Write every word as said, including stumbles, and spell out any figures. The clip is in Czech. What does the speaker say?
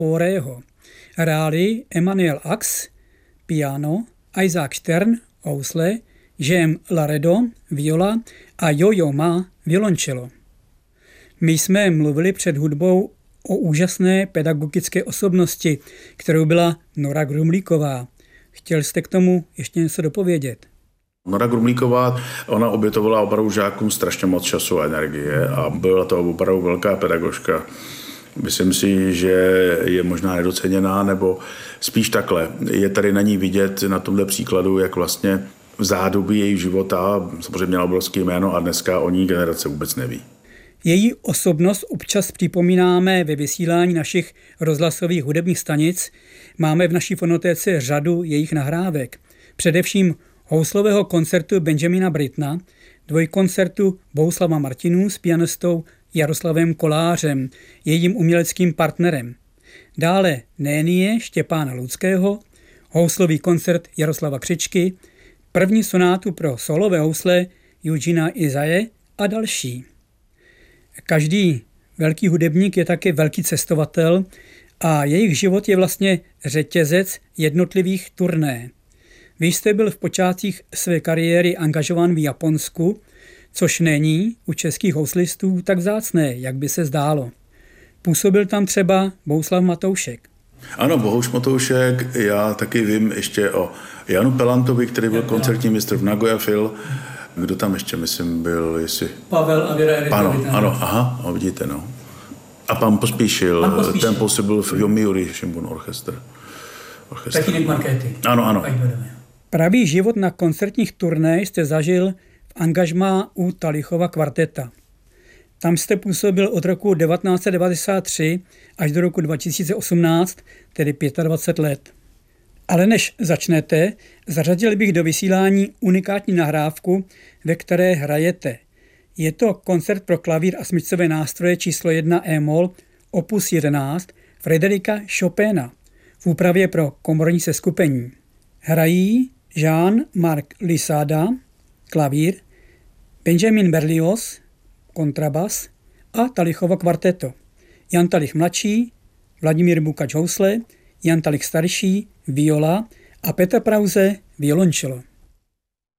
Orého. Hráli Emmanuel Ax, piano, Isaac Stern, housle, Jean Laredo, viola a Jojo Ma, violončelo. My jsme mluvili před hudbou o úžasné pedagogické osobnosti, kterou byla Nora Grumlíková. Chtěl jste k tomu ještě něco dopovědět? Nora Grumlíková, ona obětovala opravdu žákům strašně moc času a energie a byla to opravdu velká pedagožka. Myslím si, že je možná nedoceněná, nebo spíš takhle. Je tady na ní vidět na tomhle příkladu, jak vlastně v zádoby její života, samozřejmě měla obrovské jméno a dneska o ní generace vůbec neví. Její osobnost občas připomínáme ve vysílání našich rozhlasových hudebních stanic. Máme v naší fonotéce řadu jejich nahrávek. Především houslového koncertu Benjamina Brittona, dvojkoncertu Bohuslava Martinů s pianistou Jaroslavem Kolářem, jejím uměleckým partnerem. Dále Nénie Štěpána Ludského, houslový koncert Jaroslava Křičky, první sonátu pro solové housle Eugena Izaje a další. Každý velký hudebník je také velký cestovatel a jejich život je vlastně řetězec jednotlivých turné. Vy jste byl v počátcích své kariéry angažován v Japonsku, což není u českých houslistů tak vzácné, jak by se zdálo. Působil tam třeba Bohuslav Matoušek. Ano, Bohuš Matoušek, já taky vím ještě o Janu Pelantovi, který byl koncertní mistr v Nagoya Phil. Kdo tam ještě, myslím, byl, jestli... Pavel a Věra Erikovič. Ano, ano, aha, no, vidíte, no. A pan Pospíšil, pan Pospíšil. Ten působil v Yomiuri Shimbun Orchestra. Tatínek Markéty. Ano, ano. Pravý život na koncertních turné jste zažil v angažmá u Talichova kvarteta. Tam jste působil od roku devatenáct set devadesát tři až do roku dva tisíce osmnáct, tedy dvacet pět let. Ale než začnete, zařadil bych do vysílání unikátní nahrávku, ve které hrajete. Je to koncert pro klavír a smyčcové nástroje číslo jedna E-moll opus jedenáct Frederika Chopina v úpravě pro komorní seskupení. Hrají Jean-Marc Lisada, klavír, Benjamin Berlioz, kontrabas a Talichovo kvarteto. Jan Talich mladší, Vladimír Bukač housle, Jan Talich starší, viola a Petr Prause violončelo.